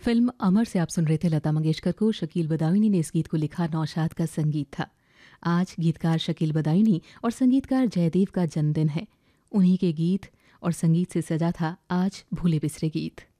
Film अमर से आप सुन रहे थे लता मंगेशकर को। शकील बदायूनी ने इस गीत को लिखा, नौशाद का संगीत था। आज गीतकार शकील बदायूनी और संगीतकार जयदेव का जन्मदिन है। उन्हीं के गीत और संगीत से सजा था आज भूले बिसरे गीत।